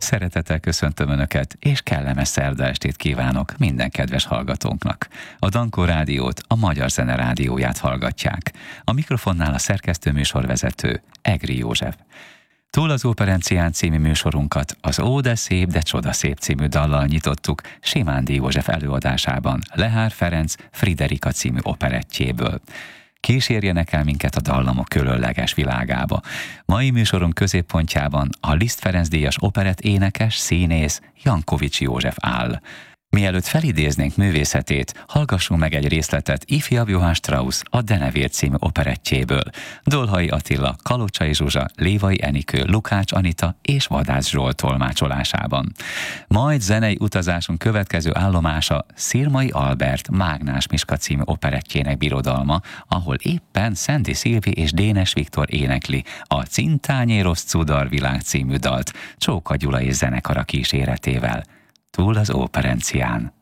Szeretettel köszöntöm Önöket, és kellemes szerda estét kívánok minden kedves hallgatónknak. A Dankó Rádiót, a Magyar Zene Rádióját hallgatják. A mikrofonnál a szerkesztő műsorvezető, Egri József. Túl az Operencián című műsorunkat az Ó, de szép, de csoda szép című dallal nyitottuk Simándi József előadásában Lehár Ferenc Friderika című operettjéből. Kísérjenek el minket a dallamok különleges világába. Mai műsorunk középpontjában a Liszt Ferenc díjas operett énekes, színész Jankovics József áll. Mielőtt felidéznénk művészetét, hallgassunk meg egy részletet ifjabb Johann Strauss a Denevér című operettjéből. Dolhai Attila, Kalocsai Zsuzsa, Lévai Enikő, Lukács Anita és Vadász Zsolt tolmácsolásában. Majd zenei utazásunk következő állomása Szirmai Albert Mágnás Miska című operettjének birodalma, ahol éppen Szendi Szilvi és Dénes Viktor énekli a Cintányérosz Cudar világ című dalt Csóka Gyula és zenekara kíséretével. Túl az Operencián.